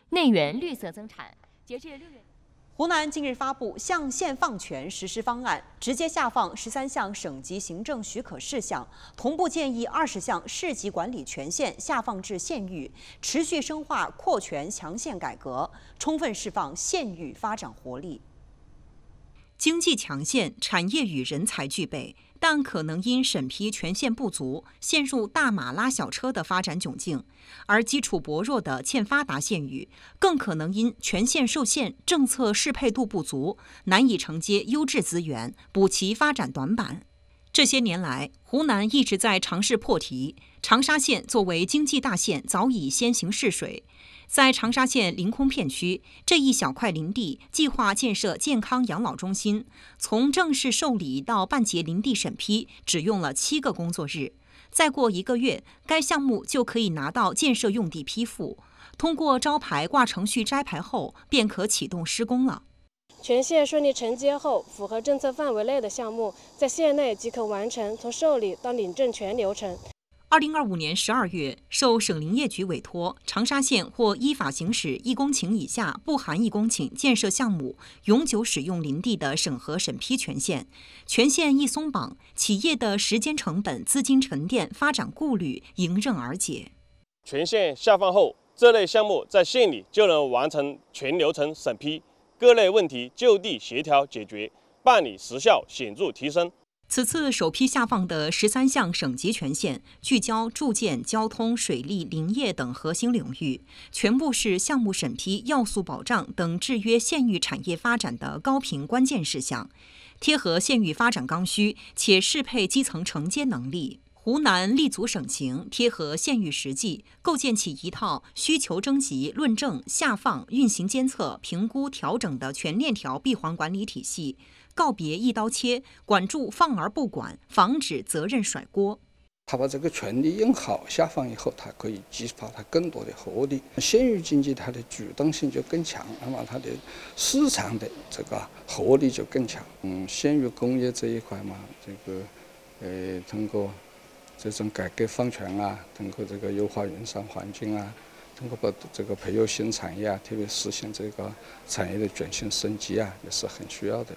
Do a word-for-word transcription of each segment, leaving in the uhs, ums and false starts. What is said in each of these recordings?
内源绿色增产。截至六月。 湖南近日发布向县放权实施方案，直接下放十三项省级行政许可事项，同步建议二十项市级管理权限下放至县域，持续深化扩权强县改革，充分释放县域发展活力。 经济强县，产业与人才具备，但可能因审批权限不足，陷入大马拉小车的发展窘境；而基础薄弱的欠发达县域，更可能因权限受限、政策适配度不足，难以承接优质资源，补齐发展短板。这些年来，湖南一直在尝试破题。长沙县作为经济大县，早已先行试水。在长沙县临空片区这一小块林地，计划建设健康养老中心，从正式受理到办结林地审批，只用了七个工作日。再过一个月，该项目就可以拿到建设用地批复，通过招牌挂程序摘牌后，便可启动施工了。 权限顺利承接后，符合政策范围内的项目，在县内即可完成从受理到领证全流程。 二零二五年十二月，受省林业局委托，长沙县或依法行使一公顷以下不含一公顷建设项目永久使用林地的审核审批权限。权限一松绑，企业的时间成本、资金沉淀、发展顾虑迎刃而解。 权限下放后，这类项目在县里就能完成全流程审批，各类问题就地协调解决，办理时效显著提升。 此次首批下放的十三项省级权限，聚焦住建、交通、水利、林业等核心领域，全部是项目审批、要素保障等制约县域产业发展的高频关键事项，贴合县域发展刚需，且适配基层承接能力。湖南立足省情，贴合县域实际，构建起一套需求征集、论证、下放、运行监测、评估、调整的全链条闭环管理体系，告别一刀切，管住放而不管，防止责任甩锅。 他把这个权利用好下放以后，它可以激发它更多的活力，县域经济它的主动性就更强，那么它的市场的这个活力就更强。嗯，县域工业这一块嘛，这个呃通过这种改革放权啊，通过这个优化营商环境啊，通过把这个培育新产业啊，特别实现这个产业的转型升级啊，也是很需要的。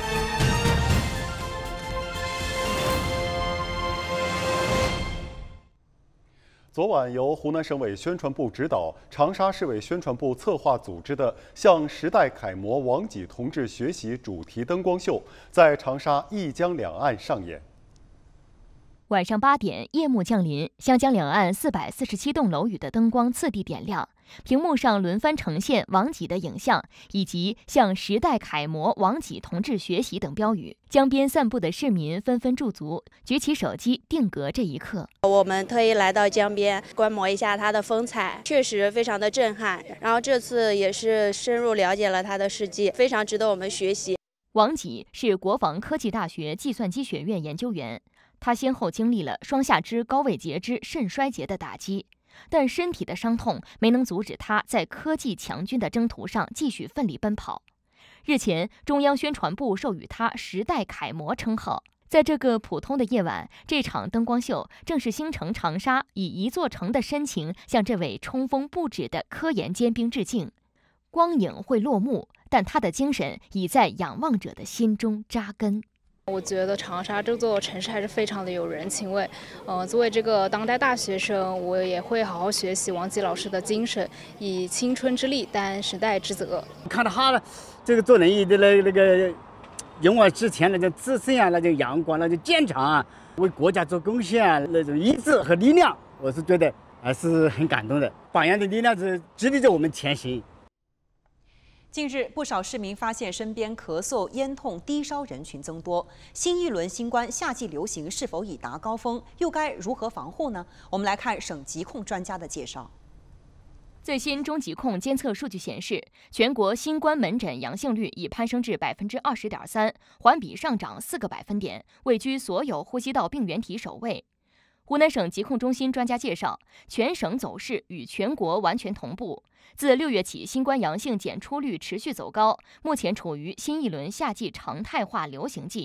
昨晚由湖南省委宣传部指导、长沙市委宣传部策划组织的向时代楷模王济同志学习主题灯光秀在长沙一江两岸上演。 晚上八点，夜幕降临，湘江两岸四百四十七栋楼宇的灯光次第点亮，屏幕上轮番呈现王济的影像以及向时代楷模王济同志学习等标语。江边散步的市民纷纷驻足，举起手机定格这一刻。 我们特意来到江边观摩一下它的风采，确实非常的震撼。然后这次也是深入了解了它的事迹，非常值得我们学习。 王济是国防科技大学计算机学院研究员。他先后经历了双下肢高位截肢、肾衰竭的打击，但身体的伤痛没能阻止他在科技强军的征途上继续奋力奔跑。日前，中央宣传部授予他“时代楷模”称号。在这个普通的夜晚，这场灯光秀正是星城长沙以一座城的深情向这位冲锋不止的科研尖兵致敬。光影会落幕，但他的精神已在仰望者的心中扎根。 我觉得长沙这座城市还是非常的有人情味。呃，作为这个当代大学生，我也会好好学习王济老师的精神，以青春之力担时代之责。 看到他这个做人的那那个勇往直前那种自信啊，那种阳光，那种坚强啊，为国家做贡献啊，那种意志和力量，我是觉得还是很感动的。榜样的力量是激励着我们前行。 近日，不少市民发现身边咳嗽、咽痛、低烧人群增多。新一轮新冠夏季流行是否已达高峰？又该如何防护呢？我们来看省疾控专家的介绍。 最新中疾控监测数据显示，全国新冠门诊阳性率已攀升至百分之二十点三，环比上涨四个百分点，位居所有呼吸道病原体首位。湖南省疾控中心专家介绍，全省走势与全国完全同步。自六月起，新冠阳性检出率持续走高，目前处于新一轮夏季常态化流行季。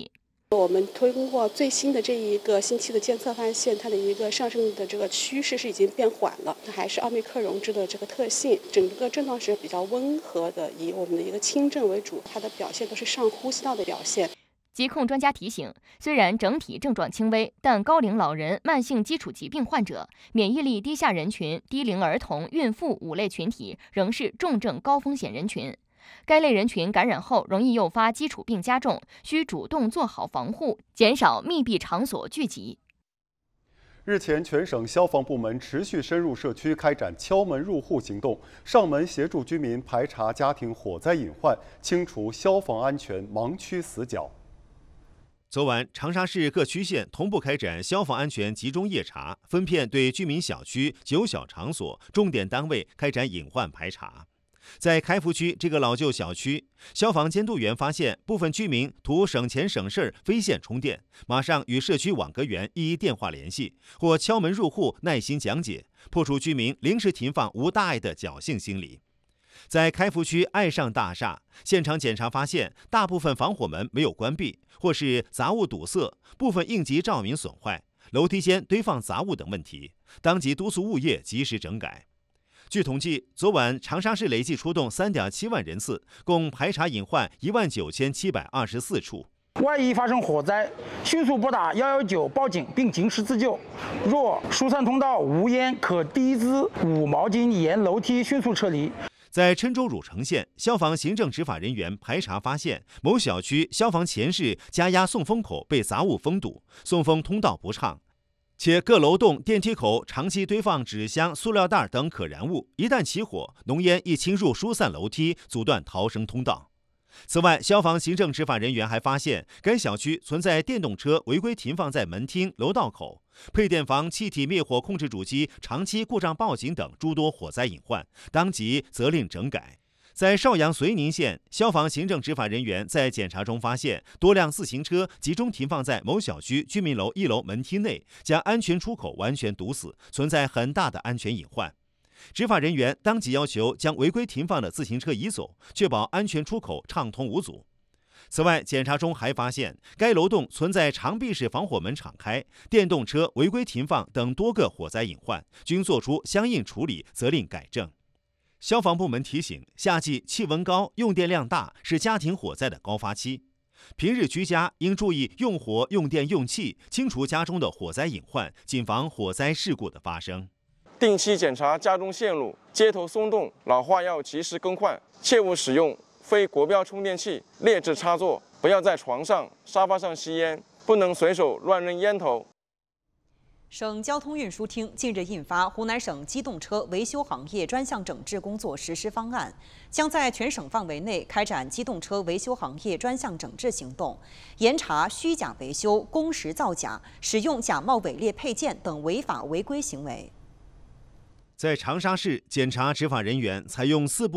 我们通过最新的这一个星期的监测发现，它的一个上升的这个趋势是已经变缓了，它还是奥密克戎株的这个特性，整个症状是比较温和的，以我们的一个轻症为主，它的表现都是上呼吸道的表现。 疾控专家提醒，虽然整体症状轻微，但高龄老人、慢性基础疾病患者、免疫力低下人群、低龄儿童、孕妇五类群体仍是重症高风险人群。该类人群感染后容易诱发基础病加重，需主动做好防护，减少密闭场所聚集。 日前，全省消防部门持续深入社区开展敲门入户行动，上门协助居民排查家庭火灾隐患，清除消防安全盲区死角。 昨晚，长沙市各区县同步开展消防安全集中夜查，分片对居民小区、九小场所、重点单位开展隐患排查。在开福区这个老旧小区，消防监督员发现部分居民图省钱省事儿飞线充电，马上与社区网格员一一电话联系，或敲门入户耐心讲解，破除居民临时停放无大碍的侥幸心理。在开福区爱上大厦，现场检查发现，大部分防火门没有关闭，或是杂物堵塞，部分应急照明损坏，楼梯间堆放杂物等问题，当即督促物业及时整改。据统计，昨晚长沙市累计出动 三点七万人次，共排查隐患一万九千七百二十四处。 万一发生火灾，迅速拨打一一九报警并及时自救。若疏散通道无烟，可滴滋捂毛巾沿楼梯迅速撤离。 在郴州汝城县，消防行政执法人员排查发现，某小区消防前室加压送风口被杂物封堵，送风通道不畅，且各楼栋电梯口长期堆放纸箱、塑料袋等可燃物，一旦起火，浓烟易侵入疏散楼梯，阻断逃生通道。此外，消防行政执法人员还发现，该小区存在电动车违规停放在门厅、楼道口，配电房气体灭火控制主机长期故障报警等诸多火灾隐患，当即责令整改。在邵阳绥宁县，消防行政执法人员在检查中发现，多辆自行车集中停放在某小区居民楼一楼门厅内，将安全出口完全堵死，存在很大的安全隐患。执法人员当即要求将违规停放的自行车移走，确保安全出口畅通无阻。此外，检查中还发现，该楼栋存在长壁式防火门敞开、电动车违规停放等多个火灾隐患，均作出相应处理，责令改正。消防部门提醒，夏季气温高、用电量大是家庭火灾的高发期，平日居家应注意用火、用电、用气，清除家中的火灾隐患，谨防火灾事故的发生。 定期检查家中线路，接头松动、老化要及时更换，切勿使用非国标充电器、劣质插座，不要在床上、沙发上吸烟，不能随手乱扔烟头。 省交通运输厅近日印发《湖南省机动车维修行业专项整治工作实施方案》，将在全省范围内开展机动车维修行业专项整治行动，严查虚假维修、工时造假、使用假冒伪劣配件等违法违规行为。 在长沙市，检查执法人员采用四步